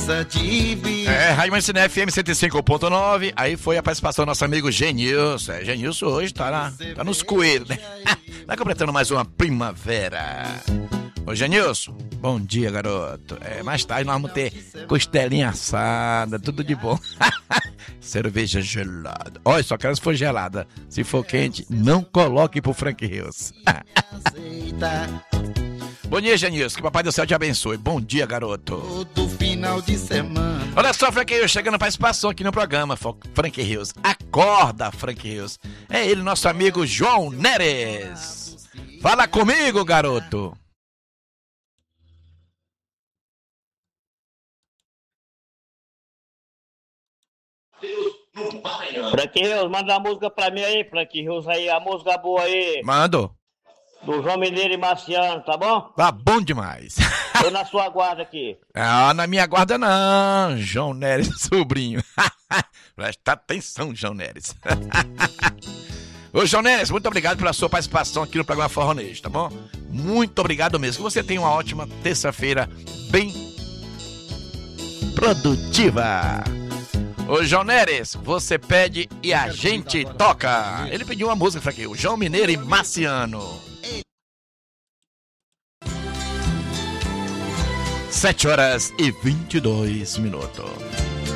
precisa de Rádio Mansiné FM 105.9. Aí foi a participação do nosso amigo Genilson. Genilson hoje tá nos coelhos, né? Tá completando mais uma primavera. Ô Genilson, bom dia, garoto. Mais tarde nós vamos ter costelinha assada, tudo de bom. Cerveja gelada. Olha, só quero se for gelada. Se for quente, não coloque pro Frank Rios. Bom dia, Genilson. Que papai do céu te abençoe. Bom dia, garoto. todo final de semana. Olha só, Frank Rios, chegando a participação aqui no programa. Frank Rios, acorda, Frank Rios. É ele, nosso amigo João Neres. Fala comigo, garoto. Frank Rios, manda uma música pra mim aí, Frank Rios, aí, a música boa aí. Mando. Do João Mineiro e Marciano, tá bom? Tá bom demais. Tô na sua guarda aqui. Na minha guarda não, João Neres, sobrinho. Presta atenção, João Neres. Ô, João Neres, muito obrigado pela sua participação aqui no programa Forronejo, tá bom? Muito obrigado mesmo. Que você tenha uma ótima terça-feira bem produtiva. Ô, João Neres, você pede e a gente toca. Ele pediu uma música pra aqui, o João Mineiro e Marciano. 7 horas e 22 minutos.